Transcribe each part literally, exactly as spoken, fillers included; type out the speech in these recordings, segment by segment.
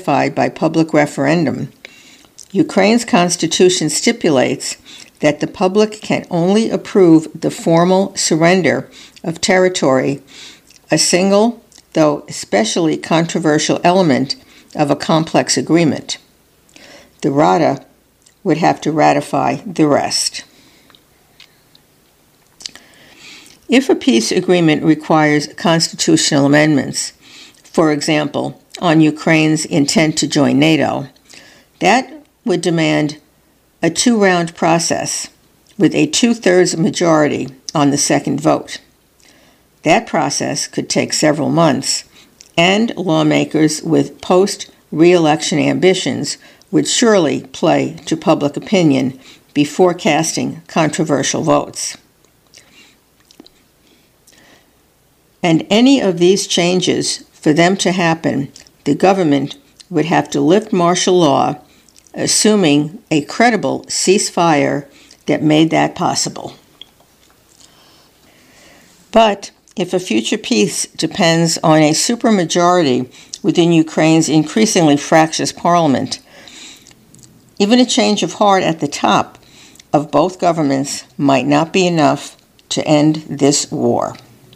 ratified by public referendum, Ukraine's constitution stipulates that the public can only approve the formal surrender of territory, a single, though especially controversial element of a complex agreement. The Rada would have to ratify the rest. If a peace agreement requires constitutional amendments, for example, on Ukraine's intent to join NATO, that would demand a two-round process with a two-thirds majority on the second vote. That process could take several months, and lawmakers with post-re-election ambitions would surely play to public opinion before casting controversial votes. And any of these changes, for them to happen, the government would have to lift martial law, assuming a credible ceasefire that made that possible. But if a future peace depends on a supermajority within Ukraine's increasingly fractious parliament, even a change of heart at the top of both governments might not be enough to end this war.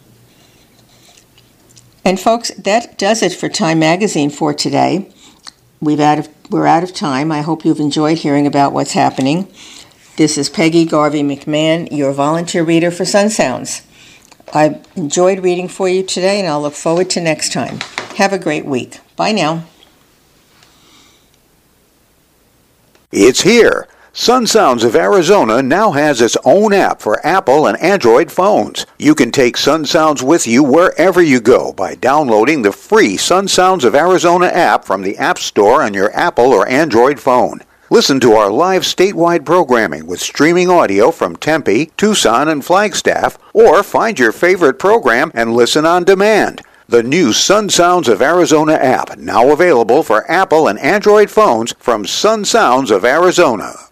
And folks, that does it for Time Magazine for today. We've out of, we're out of time. I hope you've enjoyed hearing about what's happening. This is Peggy Garvey McMahon, your volunteer reader for Sun Sounds. I've enjoyed reading for you today, and I'll look forward to next time. Have a great week. Bye now. It's here. Sun Sounds of Arizona now has its own app for Apple and Android phones. You can take Sun Sounds with you wherever you go by downloading the free Sun Sounds of Arizona app from the App Store on your Apple or Android phone. Listen to our live statewide programming with streaming audio from Tempe, Tucson, and Flagstaff, or find your favorite program and listen on demand. The new Sun Sounds of Arizona app, now available for Apple and Android phones from Sun Sounds of Arizona.